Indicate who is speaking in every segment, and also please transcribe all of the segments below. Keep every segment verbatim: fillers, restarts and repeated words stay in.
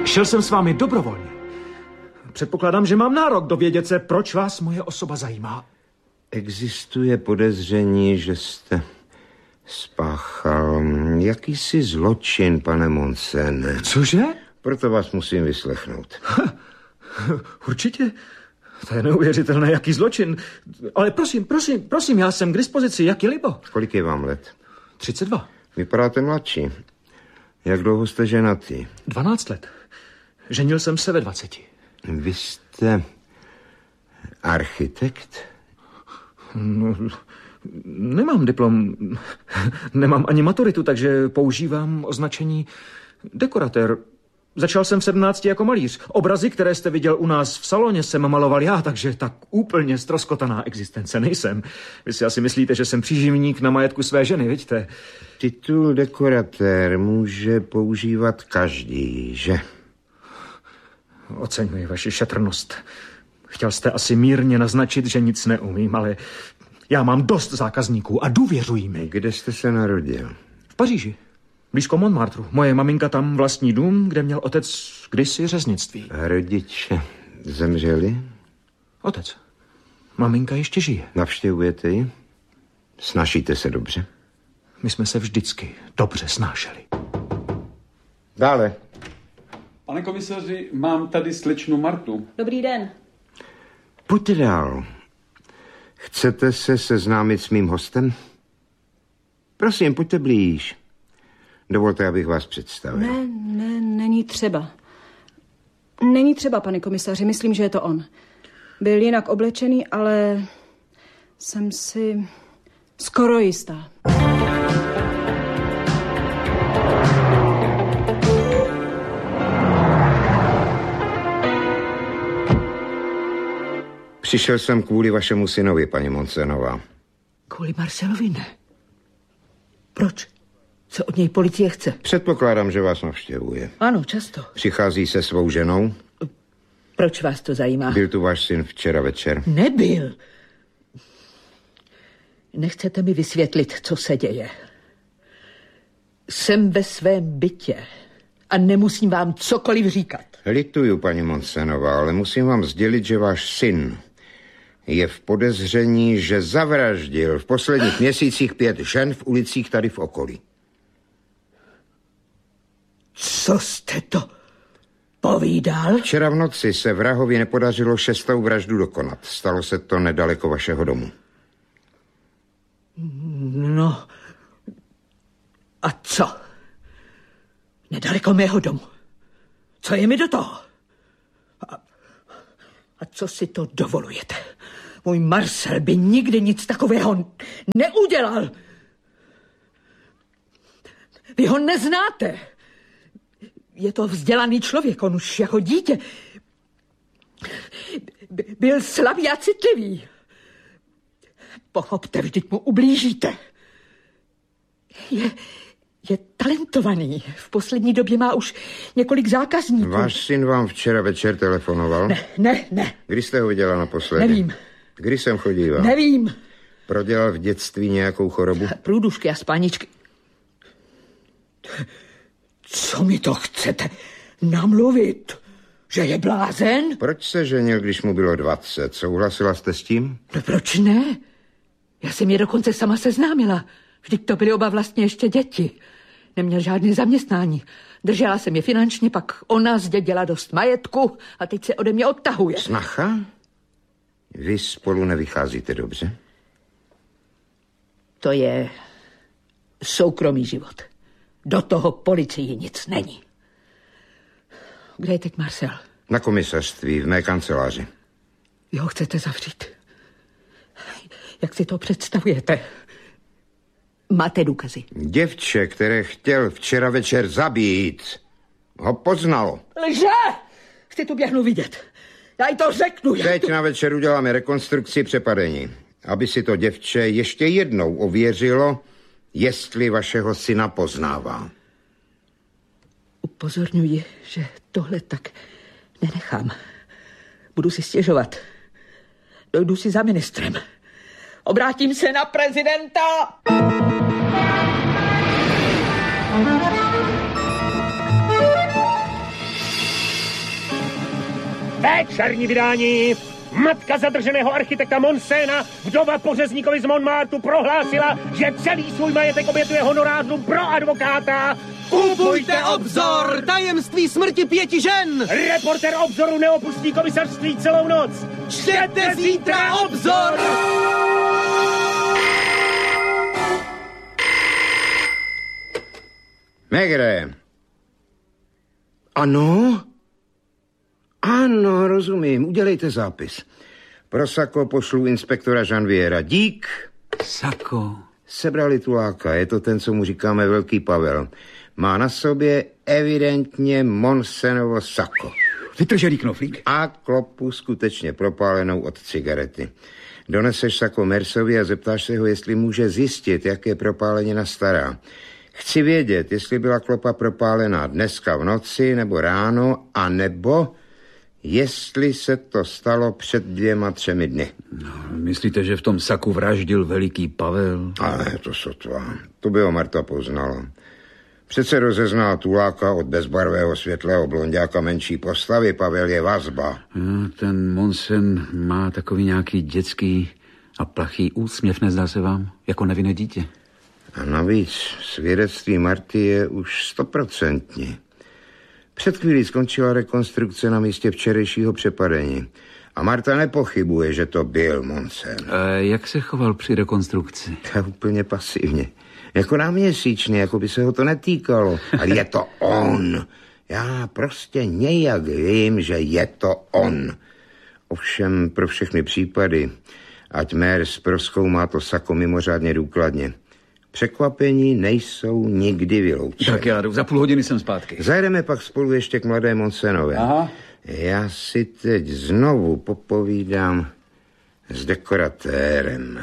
Speaker 1: Šel jsem s vámi dobrovolně. Předpokládám, že mám nárok dovědět se, proč vás moje osoba zajímá.
Speaker 2: Existuje podezření, že jste spáchal jakýsi zločin, pane Monsen.
Speaker 1: Cože?
Speaker 2: Proto vás musím vyslechnout.
Speaker 1: Určitě. To je neuvěřitelné, jaký zločin. Ale prosím, prosím, prosím, já jsem k dispozici, jak je libo.
Speaker 2: Kolik je vám let?
Speaker 1: třicet dva.
Speaker 2: Vypadáte mladší. Jak dlouho jste ženatý?
Speaker 1: dvanáct let. Ženil jsem se ve dvaceti.
Speaker 2: Vy jste architekt?
Speaker 1: No, nemám diplom, nemám ani maturitu, takže používám označení dekoratér. Začal jsem v sedmnácti jako malíř. Obrazy, které jste viděl u nás v saloně, jsem maloval já, takže tak úplně ztroskotaná existence nejsem. Vy si asi myslíte, že jsem příživník na majetku své ženy, vidíte?
Speaker 2: Titul dekoratér může používat každý, že?
Speaker 1: Oceňuji vaši šetrnost. Chtěl jste asi mírně naznačit, že nic neumím, ale já mám dost zákazníků a důvěřují mi.
Speaker 2: Kde jste se narodil?
Speaker 1: V Paříži. Blízko Montmartru. Moje maminka tam vlastní dům, kde měl otec kdysi řeznictví.
Speaker 2: A rodiče zemřeli?
Speaker 1: Otec. Maminka ještě žije.
Speaker 2: Navštěvujete ji? Snažíte se dobře?
Speaker 1: My jsme se vždycky dobře snášeli.
Speaker 2: Dále.
Speaker 3: Pane komisaři, mám tady slečnu Martu.
Speaker 4: Dobrý den.
Speaker 2: Pojďte dál. Chcete se seznámit s mým hostem? Prosím, pojďte blíž. Dovolte, abych vás představil.
Speaker 4: Ne, ne, není třeba. Není třeba, pane komisaři, myslím, že je to on. Byl jinak oblečený, ale jsem si skoro jistá.
Speaker 2: Přišel jsem kvůli vašemu synovi, paní Monsenová.
Speaker 5: Kvůli Marcelovi ne. Proč? Co od něj policie chce?
Speaker 2: Předpokládám, že vás navštěvuje.
Speaker 5: Ano, často.
Speaker 2: Přichází se svou ženou?
Speaker 5: Proč vás to zajímá?
Speaker 2: Byl tu váš syn včera večer?
Speaker 5: Nebyl. Nechcete mi vysvětlit, co se děje. Jsem ve svém bytě a nemusím vám cokoliv říkat.
Speaker 2: Lituju, paní Monsenová, ale musím vám sdělit, že váš syn je v podezření, že zavraždil v posledních měsících pět žen v ulicích tady v okolí.
Speaker 5: Co jste to povídal?
Speaker 2: Včera v noci se vrahovi nepodařilo šestou vraždu dokonat. Stalo se to nedaleko vašeho domu.
Speaker 5: No, a co? Nedaleko mého domu. Co je mi do toho? A, a co si to dovolujete? Můj Marcel by nikdy nic takového neudělal. Vy ho neznáte. Je to vzdělaný člověk, on už jako dítě byl slabý a citlivý. Pochopte, vždyť mu ublížíte. Je, je talentovaný. V poslední době má už několik zákazníků.
Speaker 2: Váš syn vám včera večer telefonoval?
Speaker 5: Ne, ne, ne.
Speaker 2: Kdy jste ho viděla naposledy?
Speaker 5: Nevím.
Speaker 2: Kdy jsem chodíval?
Speaker 5: Nevím.
Speaker 2: Prodělal v dětství nějakou chorobu?
Speaker 5: Průdušky a spáničky. Co mi to chcete namluvit? Že je blázen?
Speaker 2: Proč se ženil, když mu bylo dvacet? Souhlasila jste s tím?
Speaker 5: No proč ne? Já jsem je dokonce sama seznámila. Vždyť to byly oba vlastně ještě děti. Neměl žádné zaměstnání. Držela jsem je finančně, pak ona zdědila dost majetku a teď se ode mě odtahuje.
Speaker 2: Snacha? Vy spolu nevycházíte dobře?
Speaker 5: To je soukromý život. Do toho policii nic není. Kde je teď Marcel?
Speaker 2: Na komisařství, v mé kanceláři.
Speaker 5: Vy ho chcete zavřít? Jak si to představujete? Máte důkazy?
Speaker 2: Děvče, které chtěl včera večer zabít, ho poznalo.
Speaker 5: Lže! Chci tu běhnu vidět. Já jí to řeknu.
Speaker 2: Teď na večer uděláme rekonstrukci přepadení, aby si to děvče ještě jednou ověřilo, jestli vašeho syna poznává.
Speaker 5: Upozorňuji, že tohle tak nenechám. Budu si stěžovat. Dojdu si za ministrem. Obrátím se na prezidenta.
Speaker 6: Večerní vydání. Matka zadrženého architekta Monsena, vdova pořezníkovi z Montmartu, prohlásila, že celý svůj majetek obětuje honorářům pro advokáta.
Speaker 7: Kupujte Obzor! Tajemství smrti pěti žen!
Speaker 6: Reporter Obzoru neopustí komisařství celou noc.
Speaker 7: Čtěte zítra Obzor!
Speaker 2: Maigret. Ano? Ano, rozumím. Udělejte zápis. Pro Sako pošlu inspektora Janviera. Dík.
Speaker 3: Sako.
Speaker 2: Sebrali tuláka. Je to ten, co mu říkáme Velký Pavel. Má na sobě evidentně Monsenovo sako.
Speaker 3: Vytržený knoflík.
Speaker 2: A klopu skutečně propálenou od cigarety. Doneseš sako Mersovi a zeptáš se ho, jestli může zjistit, jak je propálenina stará. Chci vědět, jestli byla klopa propálená dneska v noci nebo ráno, a nebo jestli se to stalo před dvěma, třemi dny.
Speaker 3: No, myslíte, že v tom saku vraždil Veliký Pavel?
Speaker 2: Ale to sotva. To by ho Marta poznala. Přece rozezná tuláka od bezbarvého světlého blonďáka menší postavy. Pavel je vazba.
Speaker 3: No, ten Monsen má takový nějaký dětský a plachý úsměv, nezdá se vám? Jako nevinné dítě.
Speaker 2: A navíc svědectví Marty je už stoprocentní. Před chvílí skončila rekonstrukce na místě včerejšího přepadení. A Marta nepochybuje, že to byl Monsen.
Speaker 3: A jak se choval při rekonstrukci?
Speaker 2: To je úplně pasivně. Jako náměsíčně, jako by se ho to netýkalo. Ale je to on. Já prostě nějak vím, že je to on. Ovšem pro všechny případy, ať Mers prozkoumá to sako mimořádně důkladně. Překvapení nejsou nikdy vyloučeny.
Speaker 3: Tak já jdu, za půl hodiny jsem zpátky.
Speaker 2: Zajdeme pak spolu ještě k mladé Monsenovi.
Speaker 3: Aha.
Speaker 2: Já si teď znovu popovídám s dekoratérem.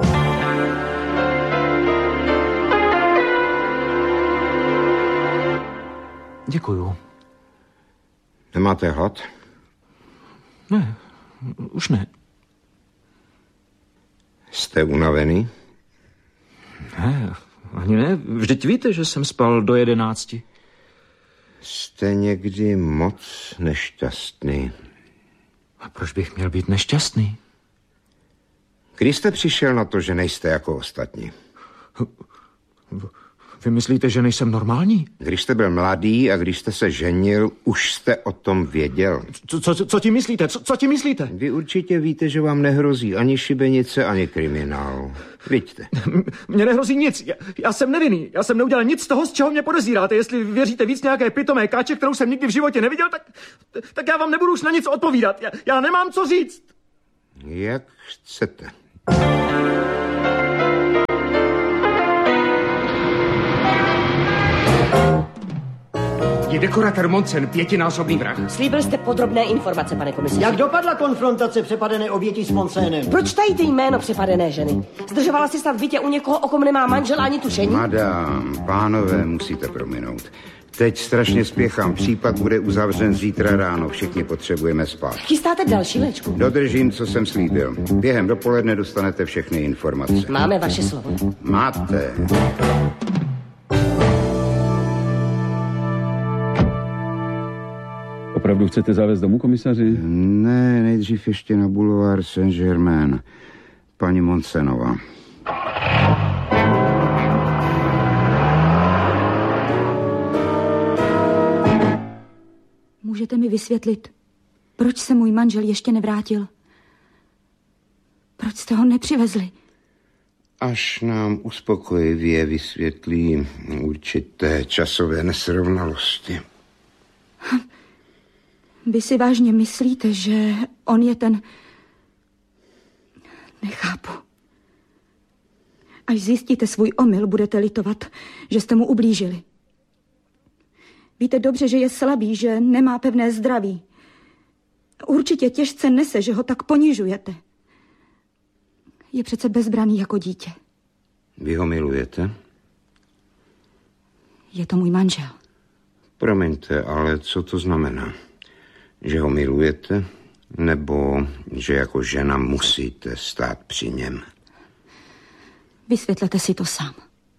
Speaker 1: Děkuju.
Speaker 2: Nemáte hlad?
Speaker 1: Ne, už ne.
Speaker 2: Jste unavený?
Speaker 1: Ne, ani ne. Vždyť víte, že jsem spal do jedenácti.
Speaker 2: Jste někdy moc nešťastný.
Speaker 1: A proč bych měl být nešťastný?
Speaker 2: Kdy jste přišel na to, že nejste jako ostatní?
Speaker 1: Vy myslíte, že nejsem normální?
Speaker 2: Když jste byl mladý a když jste se ženil, už jste o tom věděl.
Speaker 1: Co, co, co ti myslíte? Co, co ti myslíte?
Speaker 2: Vy určitě víte, že vám nehrozí ani šibenice, ani kriminál. Vidíte.
Speaker 1: Mně nehrozí nic. Já, já jsem nevinný. Já jsem neudělal nic z toho, z čeho mě podezíráte. Jestli věříte víc nějaké pitomé káče, kterou jsem nikdy v životě neviděl, tak, tak já vám nebudu už na nic odpovídat. Já, já nemám co říct.
Speaker 2: Jak chcete.
Speaker 8: Je dekoratér Monsen pětinásobný vrah?
Speaker 9: Slíbil jste podrobné informace, pane komisaři.
Speaker 7: Jak dopadla konfrontace přepadené oběti s Monsenem?
Speaker 9: Proč tajíte jméno přepadené ženy? Zdržovala si snad v bytě u někoho, o kom nemá manžel ani tušení?
Speaker 2: Madám, pánové, musíte prominout. Teď strašně spěchám. Případ bude uzavřen zítra ráno. Všichni potřebujeme spát.
Speaker 9: Chystáte další léčku?
Speaker 2: Dodržím, co jsem slíbil. Během dopoledne dostanete všechny informace.
Speaker 9: Máme vaše slovo.
Speaker 2: Máte.
Speaker 3: Opravdu chcete zavést domů, komisaři?
Speaker 2: Ne, nejdřív ještě na Boulevard Saint-Germain. Paní Monsenová.
Speaker 4: Můžete mi vysvětlit, proč se můj manžel ještě nevrátil? Proč jste ho nepřivezli?
Speaker 2: Až nám uspokojivě vysvětlí určité časové nesrovnalosti.
Speaker 4: Vy si vážně myslíte, že on je ten... Nechápu. Až zjistíte svůj omyl, budete litovat, že jste mu ublížili. Víte dobře, že je slabý, že nemá pevné zdraví. Určitě těžce nese, že ho tak ponižujete. Je přece bezbraný jako dítě.
Speaker 2: Vy ho milujete?
Speaker 4: Je to můj manžel.
Speaker 2: Promiňte, ale co to znamená? Že ho milujete? Nebo že jako žena musíte stát při něm?
Speaker 4: Vysvětlete si to sám.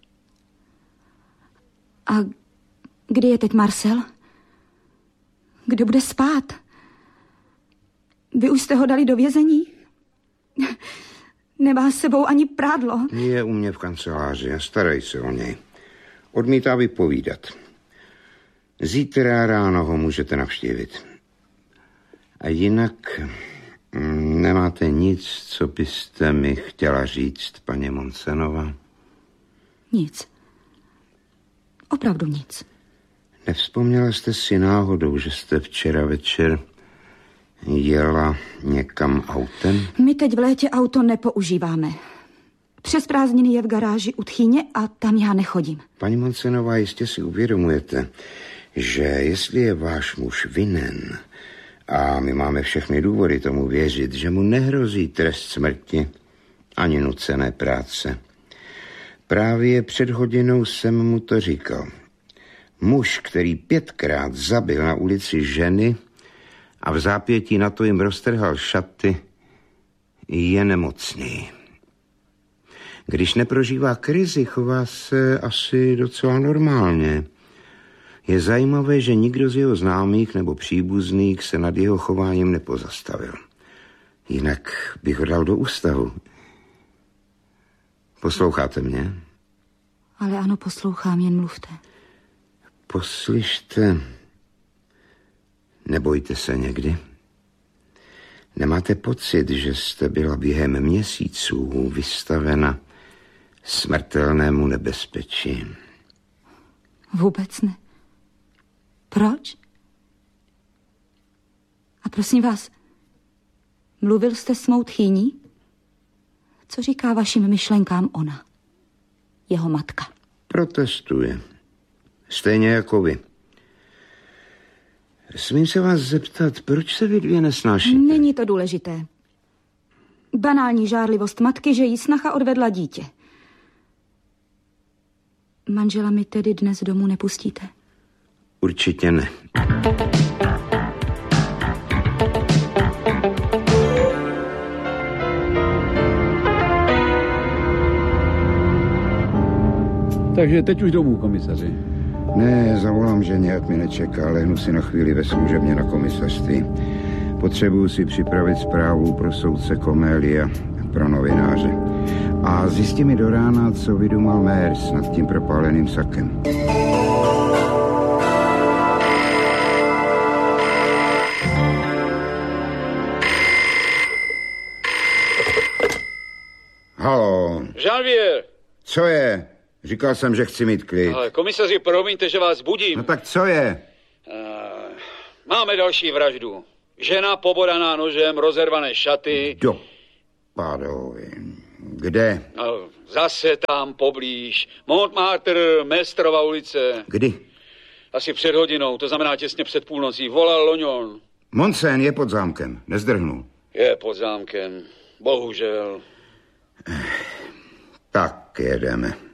Speaker 4: A kdy je teď Marcel? Kde bude spát? Vy už jste ho dali do vězení? Nemá s sebou ani prádlo.
Speaker 2: Je u mě v kanceláři a starej se o něj. Odmítá vypovídat. Zítra ráno ho můžete navštívit. A jinak nemáte nic, co byste mi chtěla říct, paní Monsenova?
Speaker 4: Nic. Opravdu nic.
Speaker 2: Nevzpomněla jste si náhodou, že jste včera večer jela někam autem?
Speaker 4: My teď v létě auto nepoužíváme. Přes prázdniny je v garáži u tchýně a tam já nechodím.
Speaker 2: Paní Monsenová, jistě si uvědomujete, že jestli je váš muž vinen, a my máme všechny důvody tomu věřit, že mu nehrozí trest smrti ani nucené práce. Právě před hodinou jsem mu to říkal. Muž, který pětkrát zabil na ulici ženy a v zápětí na to jim roztrhal šaty, je nemocný. Když neprožívá krizi, chová se asi docela normálně. Je zajímavé, že nikdo z jeho známých nebo příbuzných se nad jeho chováním nepozastavil. Jinak bych ho dal do ústavu. Posloucháte mě?
Speaker 4: Ale ano, poslouchám, jen mluvte.
Speaker 2: Poslyšte, nebojte se někdy. Nemáte pocit, že jste byla během měsíců vystavena smrtelnému nebezpečí?
Speaker 4: Vůbec ne. Proč? A prosím vás, mluvil jste s mou tchýní? Co říká vašim myšlenkám ona? Jeho matka.
Speaker 2: Protestuje. Stejně jako vy. Smím se vás zeptat, proč se vy dvě nesnášíte?
Speaker 4: Není to důležité. Banální žárlivost matky, že jí snacha odvedla dítě. Manžela mi tedy dnes domů nepustíte?
Speaker 2: Určitě ne.
Speaker 3: Takže teď už domů, komisaři.
Speaker 2: Ne, zavolám ženě, ať mi nečeká, lehnu si na chvíli ve služebně na komisařství. Potřebuju si připravit zprávu pro soudce Komélia, pro novináře. A zjistí mi do rána, co vydumal Mers nad tím propáleným sakem. Haló.
Speaker 3: Janvier.
Speaker 2: Co je? Říkal jsem, že chci mít klid.
Speaker 3: Ale komisaři, promiňte, že vás budím.
Speaker 2: No tak co je?
Speaker 3: Uh, máme další vraždu. Žena pobodaná nožem, rozervané šaty.
Speaker 2: Do pádovi. Kde?
Speaker 3: No, zase tam poblíž. Montmartre, Mestrova ulice.
Speaker 2: Kdy?
Speaker 3: Asi před hodinou, to znamená těsně před půlnocí. Volal Lognon.
Speaker 2: Monsen je pod zámkem, nezdrhnul.
Speaker 3: Je pod zámkem, bohužel.
Speaker 2: Tak jedeme.